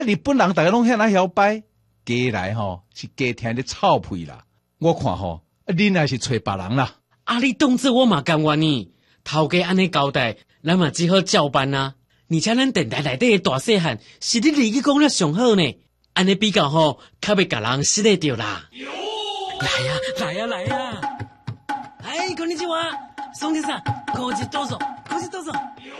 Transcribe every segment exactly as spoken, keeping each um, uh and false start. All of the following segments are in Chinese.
日本人大家拢遐那晓摆，加来吼是加听你臭屁啦。我看吼，恁也是找别人啦。 啊，你当作我嘛甘愿呢？头家安尼交代，咱嘛只好照办啊。而且咱电台内底的大细汉，是你自己讲了上好呢。安尼比较好，较袂甲人失礼着啦。来呀、啊，来呀、啊，来呀、啊！哎，こんにちは，松田さん，こっちどうぞ，こっちどうぞ。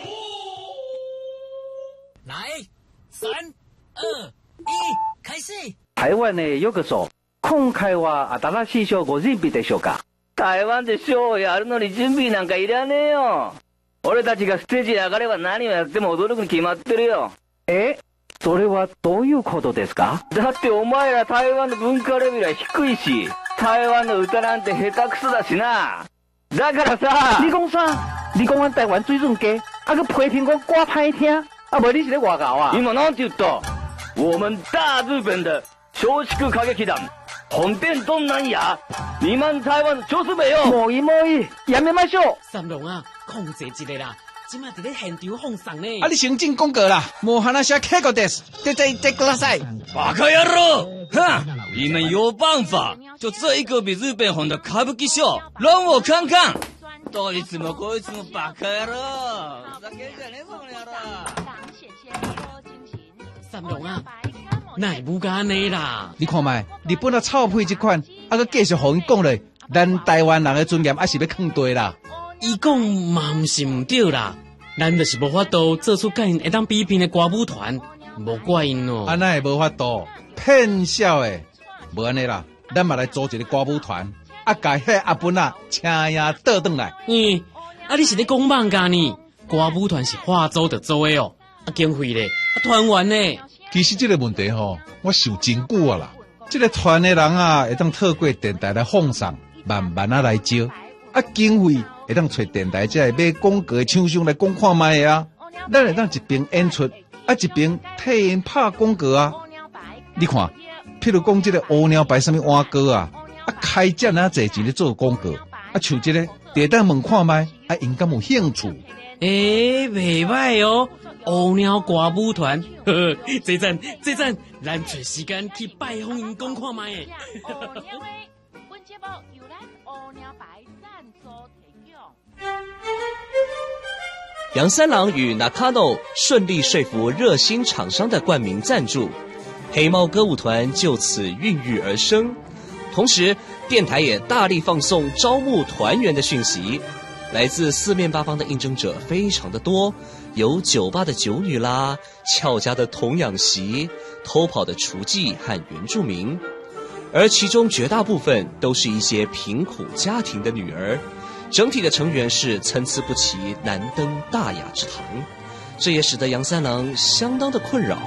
来，三、二、一，开始。 台湾的よくぞ、今回は新しい賞ご準備でしょうか。台湾でショーをやるのに準備なんかいらねえよ。俺たちがステージに上がれば何をやっても驚くに決まってるよ。え、それはどういうことですか？だってお前ら台湾の文化レベルは低いし、台湾の歌なんて下手くそだしな。だからさ，你讲啥？你讲阮台湾水准低，啊个批评我歌歹听，啊无你是咧外搞啊？今なんて言った？我们大日本的松竹歌劇団本編どんなんや？你们台湾就是没有。もういいもういい，やめましょう。 三郎啊，控制一下啦，今麦伫咧现场放送呢。 啊，你先进广告啦，无喊那些客个的，对对对，过来噻。 バカ野郎！哼，你们有办法？就这一个比日本红的歌舞伎秀，让我看看。どいつもこいつもバカ野郎！ふざけんじゃねえぞこの野郎！ 三郎啊，哪会不甲安尼啦？ 你看卖，日本啊臭屁这款，啊个继续互因讲咧，咱台湾人的尊严还是要放低啦。 伊讲嘛毋是毋对啦，咱就是无法度做出甲因会当比拼的歌舞团，无怪因哦。 安那会无法度，骗笑诶，无安尼啦，咱嘛来组一个歌舞团，啊，甲迄阿本啊请呀倒转来。 嗯，啊你是咧讲妄噶呢？歌舞团是化组的做的哦，啊经费咧，啊团员咧。 其实这个问题吼，我想真久啊啦。这个团的人啊，会当透过电台来放送，慢慢啊来招。啊，经费会当找电台这买广告的厂商来讲看卖啊。咱会当一边演出，啊一边替因拍广告啊。你看，譬如讲这个乌鸟白什么碗糕啊，啊开这哪侪钱咧做广告，啊像这个地当问看卖，啊因敢有兴趣？ 诶，袂歹哦。乌鸟歌舞团，呵呵，这阵这阵，咱找时间去拜访因讲看卖诶。本节目由咱乌鸟白赞助提供。 杨三郎与 Nakano 顺利说服热心厂商的冠名赞助，黑猫歌舞团就此孕育而生。同时，电台也大力放送招募团员的讯息，来自四面八方的应征者非常的多。有酒吧的酒女啦，俏家的童养媳，偷跑的厨妓和原住民，而其中绝大部分都是一些贫苦家庭的女儿，整体的成员是参差不齐，难登大雅之堂，这也使得杨三郎相当的困扰。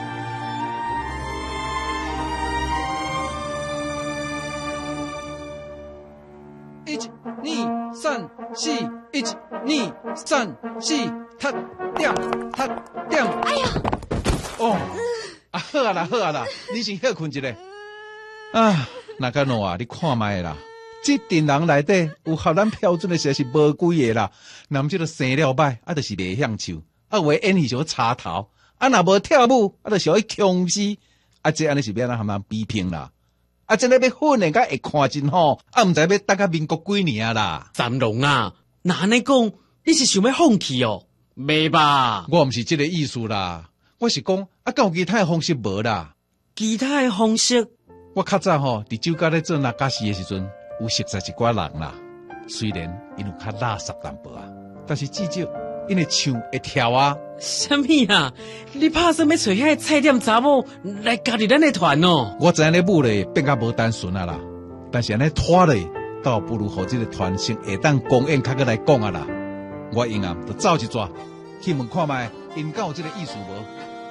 一、二、三、四，一、二、三、四，踏点踏点。哎呀！哦，啊好啊啦好啊啦，你先歇困一下。啊，那个喏啊，你看卖啦，这阵人内底有合咱标准的实是无几个啦。那么这个生了歹，啊，就是袂享受，啊，有的演戏就要插头，啊，若无跳舞，啊，就是要强势，啊，这安尼是要咱含人比拼啦。啊，真个要混的，甲会看真好，啊，毋知要等到民国几年啊啦。 三郎啊，那安尼讲，你是想要放弃哦？袂吧？ 我毋是这个意思啦，我是讲，啊，敢有其他的方式无啦？ 其他的方式， 我较早吼，伫酒家咧做那假戏的时阵，有熟识一寡人啦。虽然因有较垃圾淡薄啊，但是至少因会唱会跳啊。 什么啊？你拍算要找遐菜店查某来加入咱的团哦？ 我知影咧舞咧变甲无单纯啊啦，但是安尼拖咧，倒不如互这个团先下当公演较个来讲啊啦。我因啊，就走一抓，去问看卖，因敢有这个意思无？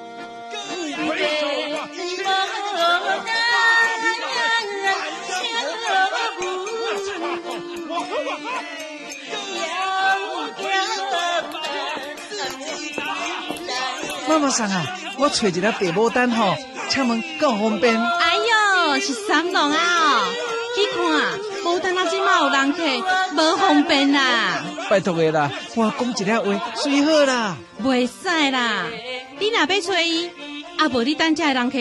妈妈桑啊，我找一个白牡丹吼，请问够方便？ 哎哟，是三郎啊！你看，牡丹啊，今嘛有人客，无方便啦。 拜托的啦，我讲一个话，随好啦。 袂使啦，你若要找伊， 啊，无你等这个人客